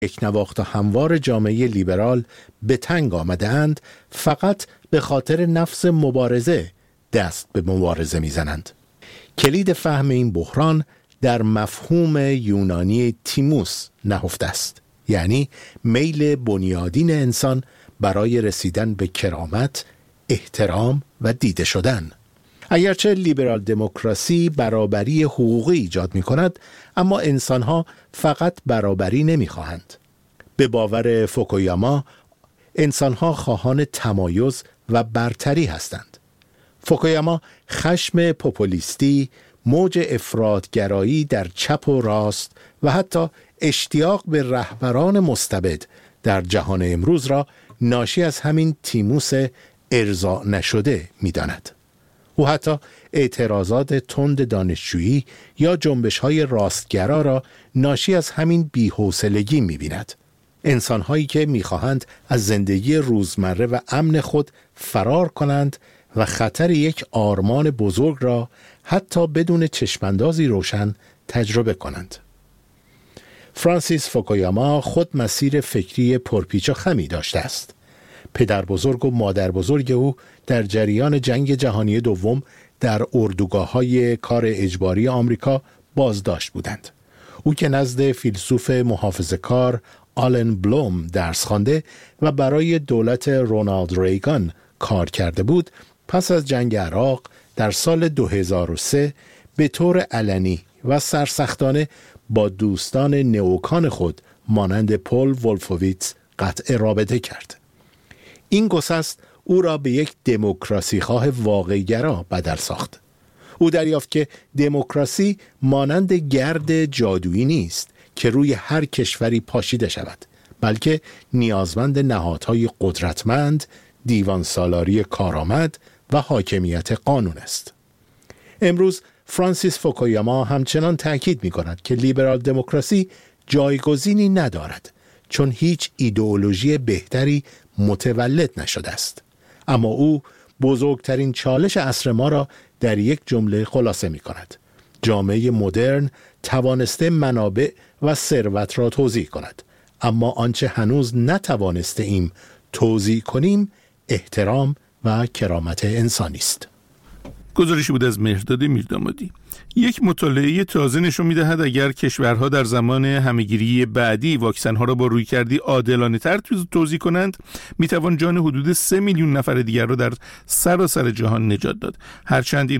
یک نواخت و هموار جامعه لیبرال به تنگ آمده‌اند فقط به خاطر نفس مبارزه دست به مبارزه می‌زنند. کلید فهم این بحران در مفهوم یونانی تیموس نهفته است، یعنی میل بنیادین انسان برای رسیدن به کرامت، احترام و دیده شدن. اگرچه لیبرال دموکراسی برابری حقوقی ایجاد می کند، اما انسانها فقط برابری نمی خواهند. به باور فوکویاما، انسانها خواهان تمایز و برتری هستند. فوکویاما خشم پوپولیستی، موج افراطگرایی در چپ و راست و حتی اشتیاق به رهبران مستبد در جهان امروز را ناشی از همین تیموس ارضا نشده می داند. او حتی اعتراضات تند دانشجویی یا جنبش‌های راستگرا را ناشی از همین بی‌حوصلگی می‌بیند. انسان‌هایی که می‌خواهند از زندگی روزمره و امن خود فرار کنند و خطر یک آرمان بزرگ را حتی بدون چشماندازی روشن تجربه کنند. فرانسیس فوکویاما خود مسیر فکری پرپیچ و خمی داشته است. پدر بزرگ و مادر بزرگ او در جریان جنگ جهانی دوم در اردوگاه‌های کار اجباری آمریکا بازداشت بودند. او که نزد فیلسوف محافظه‌کار آلن بلوم درس خوانده و برای دولت رونالد ریگان کار کرده بود، پس از جنگ عراق در سال 2003 به طور علنی و سرسختانه با دوستان نئوکان خود مانند پل ولفوویتز قطع رابطه کرد. این گسست او را به یک دموکراسی خواه واقع‌گرا بدل ساخت. او دریافت که دموکراسی مانند گرد جادویی نیست که روی هر کشوری پاشیده شود، بلکه نیازمند نهادهای قدرتمند، دیوان سالاری کارآمد و حاکمیت قانون است. امروز فرانسیس فوکویاما همچنان تأکید می‌کند که لیبرال دموکراسی جایگزینی ندارد، چون هیچ ایدئولوژی بهتری متولد نشده است. اما او بزرگترین چالش عصر ما را در یک جمله خلاصه می کند: جامعه مدرن توانسته منابع و ثروت را توزیع کند، اما آنچه هنوز نتوانسته ایم توزیع کنیم احترام و کرامت انسانی است. گزارشی بود از مهرداد میردامادی. یک مطالعه تازه نشون می‌دهد اگر کشورها در زمان همه‌گیری بعدی واکسن‌ها را با رویکردی عادلانه‌تر توزیع کنند، می‌توان جان حدود 3 میلیون نفر دیگر را در سراسر جهان نجات داد. هرچند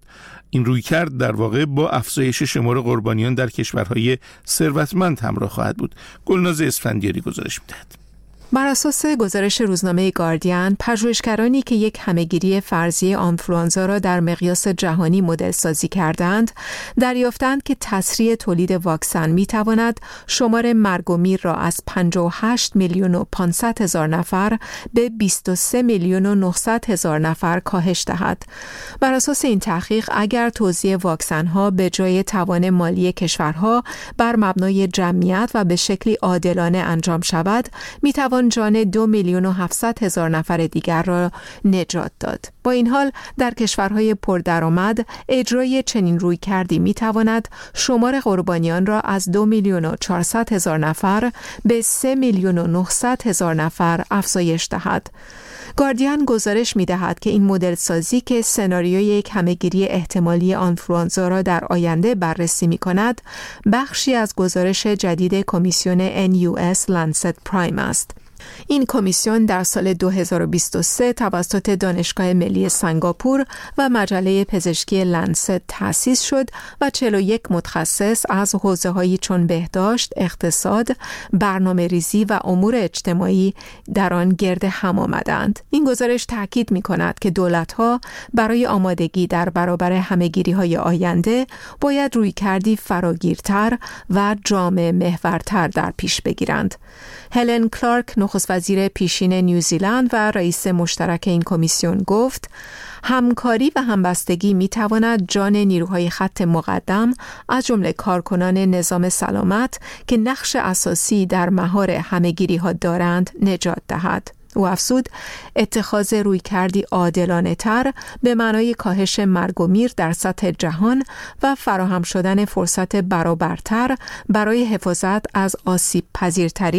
این رویکرد در واقع با افزایش شمار قربانیان در کشورهای ثروتمند همراه خواهد بود. گلناز اسفندیاری گزارش می‌دهد. بر اساس گزارش روزنامه گاردین، پژوهشگرانی که یک همه‌گیری فرضی آنفلوانزا را در مقیاس جهانی مدل سازی کردند، دریافتند که تسریع تولید واکسن می‌تواند شمار مرگ و میر را از 58 میلیون و 500 هزار نفر به 23 میلیون و 900 هزار نفر کاهش دهد. بر اساس این تحقیق، اگر توزیع واکسن‌ها به جای توان مالی کشورها بر مبنای جمعیت و به شکلی عادلانه انجام شود، می‌تواند جان 2 میلیون و 700 هزار نفر دیگر را نجات داد. با این حال در کشورهای پردرآمد اجرای چنین رویکردی می‌تواند شمار قربانیان را از 2 میلیون و 400 هزار نفر به 3 میلیون و 900 هزار نفر افزایش دهد. گاردین گزارش می‌دهد که این مدل سازی که سناریوی یک همه‌گیری احتمالی آنفلوانزا را در آینده بررسی می‌کند، بخشی از گزارش جدید کمیسیون NUS Lancet Prime است. این کمیسیون در سال 2023 توسط دانشگاه ملی سنگاپور و مجله پزشکی لنست تأسیس شد و 41 متخصص از حوزه‌هایی چون بهداشت، اقتصاد، برنامه‌ریزی و امور اجتماعی در آن گرد هم آمدند. این گزارش تاکید می‌کند که دولت‌ها برای آمادگی در برابر همه‌گیری‌های آینده باید رویکردی فراگیرتر و جامع محورتر در پیش بگیرند. هلن کلارک، نخست وزیر پیشین نیوزیلند و رئیس مشترک این کمیسیون، گفت همکاری و همبستگی می‌تواند جان نیروهای خط مقدم از جمله کارکنان نظام سلامت که نقش اساسی در مهار همه‌گیری‌ها دارند نجات دهد. او افزود اتخاذ رویکردی عادلانه‌تر به معنای کاهش مرگ و میر در سطح جهان و فراهم شدن فرصت برابرتر برای حفاظت از آسیب پذیرترین